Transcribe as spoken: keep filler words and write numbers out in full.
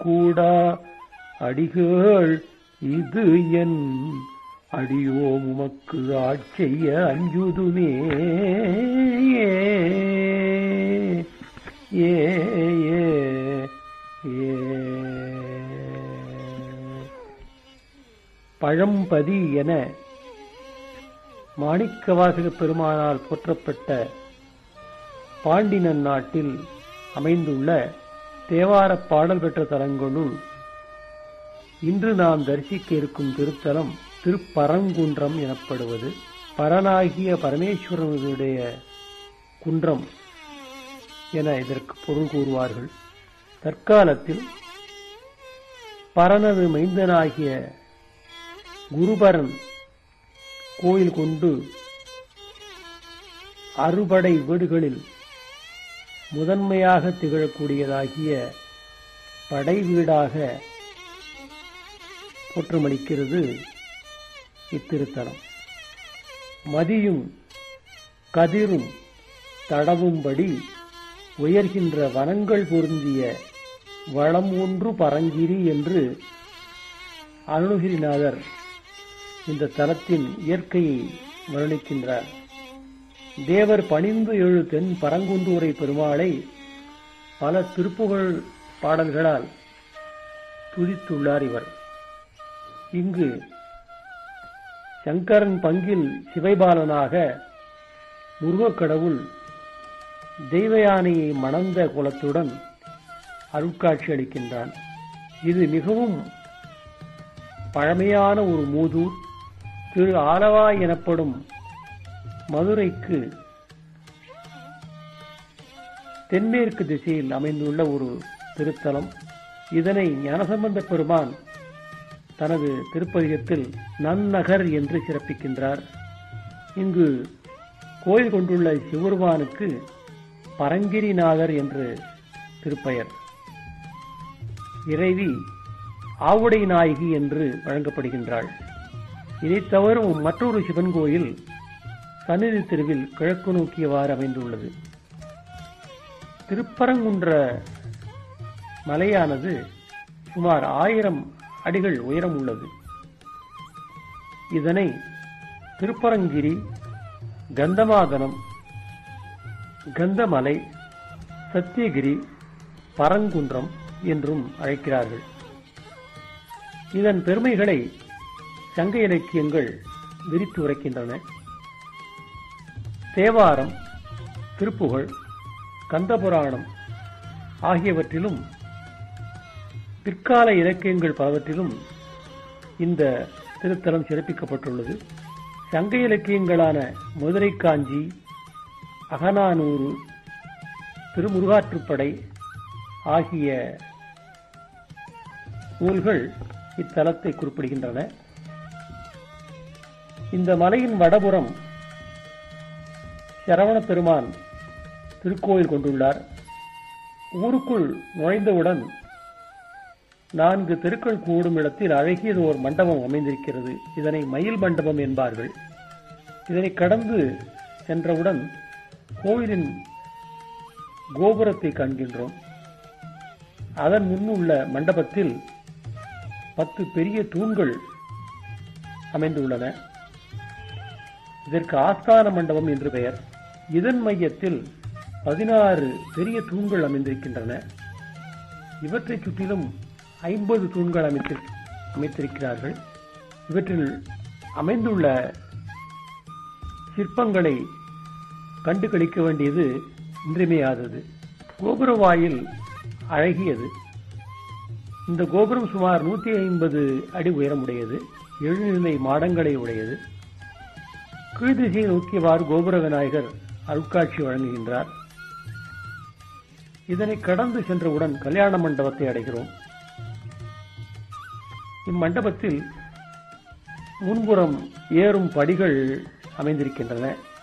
கூடா அடிகள் இது என் அடியோ உமக்கு ஆட்செய்ய அஞ்சுதுமே. ஏ ஏ ஏ பழம்பதி என மாணிக்கவாசக பெருமானால் போற்றப்பட்ட பாண்டி நன்னாட்டில் அமைந்துள்ள தேவாரப் பாடல் பெற்ற தலங்களுள் இன்று நாம் தரிசிக்க இருக்கும் திருத்தலம் திருப்பரங்குன்றம் எனப்படுவது. பரனாகிய பரமேஸ்வரனுடைய குன்றம் என இதற்கு பொருள் கூறுவார்கள். தற்காலத்தில் பரனது மைந்தனாகிய குருபரன் கோயில் கொண்டு அறுபடை வீடுகளில் முதன்மையாக திகழக்கூடியதாகிய படை வீடாக போற்றமளிக்கிறது இத்திருத்தலம். மதியும் கதிரும் தடவும்படி உயர்கின்ற வனங்கள் பொருந்திய வளம் ஒன்று பரங்கிரி என்று அருணகிரிநாதர் இந்த தலத்தின் இயற்கையை வர்ணிக்கின்றார். தேவர் பணிந்து எழு தென் பரங்குன்றூரை பெருமாளை பல திருப்புகழ் பாடல்களால் துதித்துள்ளார் இவர். இங்கு சங்கரன் பங்கில் சிவைபாலனாக முருகக்கடவுள் தெய்வயானையை மணந்த குலத்துடன் அருட்காட்சி அளிக்கின்றான். இது மிகவும் பழமையான ஒரு மூதூர். திரு ஆலவாய் எனப்படும் மதுரைக்கு தென்மேற்கு திசையில் அமைந்துள்ள ஒரு திருத்தலம். இதனை ஞானசம்பந்த பெருமான் தனது திருப்பதிகத்தில் நன்னகர் என்று சிறப்பிக்கின்றார். இங்கு கோயில் கொண்டுள்ள சிவபெருமானுக்கு பரங்கிரிநாதர் என்று திருப்பெயர். இறைவி ஆவுடை நாயகி என்று வழங்கப்படுகின்றாள். இதை தவிர மற்றொரு சிவன் கோயில் சந்நிதி தெருவில் கிழக்கு நோக்கியவாறு அமைந்துள்ளது. திருப்பரங்குன்ற மலையானது சுமார் ஆயிரம் அடிகள் உயரம் உள்ளது. இதனை திருப்பரங்கிரி, கந்தமாதனம், கந்தமலை, சத்தியகிரி, பரங்குன்றம் என்றும் அழைக்கிறார்கள். இதன் பெருமைகளை சங்க இலக்கியங்கள் விரித்து உரைக்கின்றன. தேவாரம், திருப்புகழ், கந்தபுராணம் ஆகியவற்றிலும் பிற்கால இலக்கியங்கள் பலவற்றிலும் இந்த திருத்தலம் சிறப்பிக்கப்பட்டுள்ளது. சங்க இலக்கியங்களான மதுரை காஞ்சி, அகநானூறு, திருமுருகாற்றுப்படை ஆகிய நூல்கள் இத்தலத்தை குறிப்பிடுகின்றன. இந்த மலையின் வடபுறம் சரவண பெருமான் திருக்கோயில் கொண்டுள்ளார். ஊருக்குள் நுழைந்தவுடன் நான்கு தெருக்கள் கூடும் இடத்தில் அழகியது ஒரு மண்டபம் அமைந்திருக்கிறது. இதனை மயில் மண்டபம் என்பார்கள். இதனை கடந்து சென்றவுடன் கோயிலின் கோபுரத்தை காண்கின்றோம். அதன் முன்னுள்ள மண்டபத்தில் பத்து பெரிய தூண்கள் அமைந்துள்ளன. இதற்கு ஆஸ்தான மண்டபம் என்று பெயர். இதன் மையத்தில் பதினாறு பெரிய தூண்கள் அமைந்திருக்கின்றன. இவற்றை சுற்றிலும் ஐம்பது தூண்கள் அமைத்திருக்கிறார்கள். இவற்றில் அமைந்துள்ள சிற்பங்களை கண்டு களிக்க வேண்டியது இன்றியமையாதது. கோபுர வாயில் அழகியது. இந்த கோபுரம் சுமார் நூத்தி ஐம்பது அடி உயரமுடையது. எழுநிலை மாடங்களை உடையது. கீழ்திசையை நோக்கியவாறு கோபுர விநாயகர் அருட்காட்சி வழங்குகின்றார். இதனை கடந்து சென்றவுடன் கல்யாண மண்டபத்தை அடைகிறோம். இம்மண்டபத்தில் முன்புறம் ஏறும் படிகள் அமைந்திருக்கின்றன.